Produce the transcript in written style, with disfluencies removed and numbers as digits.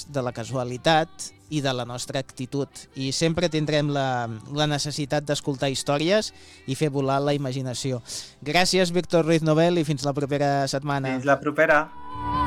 de la casualitat i de la nostra actitud. I sempre tindrem la necessitat d'escoltar històries i fer volar la imaginació. Gràcies, Víctor Ruiz Nobel, i fins la propera setmana. Fins la propera.